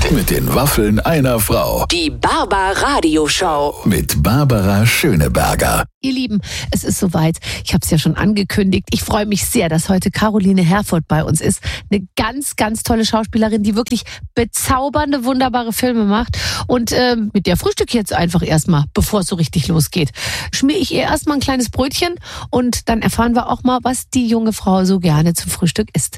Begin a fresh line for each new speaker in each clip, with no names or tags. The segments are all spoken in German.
Mit den Waffeln einer Frau.
Die Barbara-Radio-Show.
Mit Barbara Schöneberger.
Ihr Lieben, es ist soweit. Ich habe es ja schon angekündigt. Ich freue mich sehr, dass heute Caroline Herfurth bei uns ist. Eine ganz, ganz tolle Schauspielerin, die wirklich bezaubernde, wunderbare Filme macht. Und mit der Frühstück jetzt einfach erstmal, bevor es so richtig losgeht. Schmier ich ihr erstmal ein kleines Brötchen und dann erfahren wir auch mal, was die junge Frau so gerne zum Frühstück isst.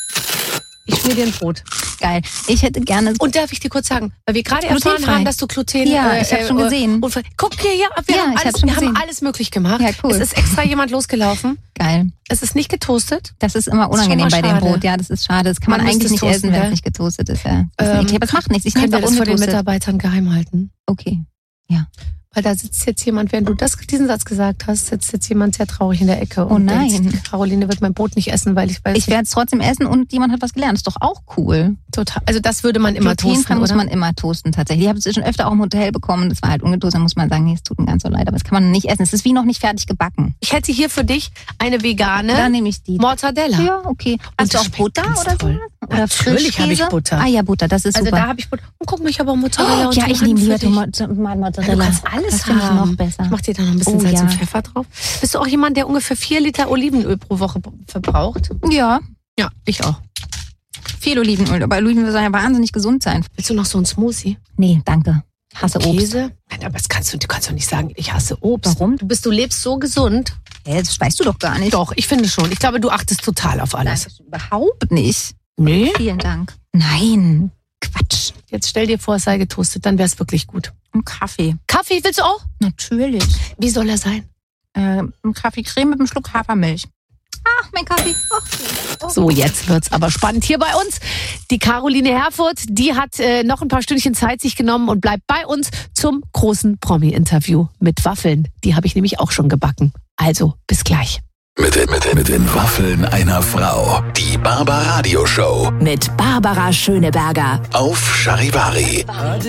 Ich schmier dir ein Brot.
Geil. Ich hätte gerne...
Und darf ich dir kurz sagen, weil wir gerade erfahren haben, dass du Gluten...
Ja, ich habe schon gesehen.
Guck hier, wir haben alles möglich gemacht.
Ja, cool.
Es ist extra jemand losgelaufen.
Geil.
Es ist nicht getoastet.
Das ist immer unangenehm bei dem Brot. Ja, das ist schade. Das kann man eigentlich nicht essen, wenn es nicht getoastet ist. Ja. Aber es macht nichts. Ich nehme
das vor den Mitarbeitern geheim halten.
Okay, ja.
Weil da sitzt jetzt jemand, während du diesen Satz gesagt hast, sitzt jetzt jemand sehr traurig in der Ecke.
Oh
und
nein.
denkt, Caroline wird mein Brot nicht essen, weil ich weiß...
Ich werde es trotzdem essen und jemand hat was gelernt. Ist doch auch cool.
Total. Also das würde man immer toasten,
muss man immer toasten, tatsächlich. Ich habe es schon öfter auch im Hotel bekommen. Das war halt ungetoastet. Dann muss man sagen, nee, es tut mir ganz so leid. Aber das kann man nicht essen. Es ist wie noch nicht fertig gebacken.
Ich hätte hier für dich eine vegane
Dann nehme ich die.
Mortadella.
Ja, okay. Hast du auch Butter oder so? Oder
Natürlich habe ich Butter.
Ah ja, Butter, das ist super.
Also da habe ich Butter. Und guck mal, ich habe auch Mozzarella und
ja, ich nehme lieber
Du
Mozzarella.
kannst alles
das finde ich noch besser.
Ich mache dir da noch ein bisschen Salz und Pfeffer drauf. Bist du auch jemand, der ungefähr 4 Liter Olivenöl pro Woche verbraucht?
Ja.
Ja, ich auch.
Viel Olivenöl, aber Olivenöl soll ja wahnsinnig gesund sein.
Willst du noch so einen Smoothie?
Nee, danke. Hasse Obst.
Käse? Nein, aber du kannst doch nicht sagen, ich hasse Obst.
Warum?
Du lebst so gesund.
Ja, das weißt du doch gar nicht.
Doch, ich finde schon. Ich glaube, du achtest total auf alles.
Nein, überhaupt nicht.
Nee?
Vielen Dank. Nein, Quatsch.
Jetzt stell dir vor, es sei getoastet, dann wäre es wirklich gut.
Und Kaffee.
Kaffee willst du auch?
Natürlich.
Wie soll er sein?
Ein Kaffeecreme mit einem Schluck Hafermilch. Ach, mein Kaffee.
So, jetzt wird's aber spannend hier bei uns. Die Caroline Herfurth, die hat noch ein paar Stündchen Zeit sich genommen und bleibt bei uns zum großen Promi-Interview mit Waffeln. Die habe ich nämlich auch schon gebacken. Also, bis gleich.
Mit den Waffeln einer Frau. Die Barbara-Radio-Show.
Mit Barbara Schöneberger.
Auf Charivari.